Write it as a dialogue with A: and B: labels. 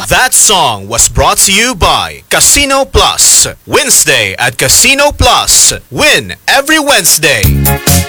A: That song was brought to you by Casino Plus. Wednesday at Casino Plus. Win every Wednesday.